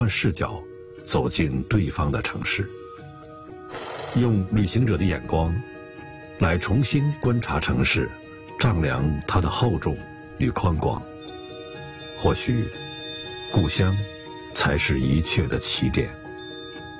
换视角，走进对方的城市，用旅行者的眼光，来重新观察城市，丈量它的厚重与宽广。或许，故乡才是一切的起点。